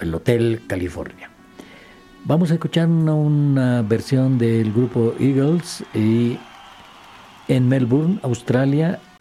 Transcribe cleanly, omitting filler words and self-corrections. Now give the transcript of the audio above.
el Hotel California. Vamos a escuchar una versión del grupo Eagles y en Melbourne, Australia,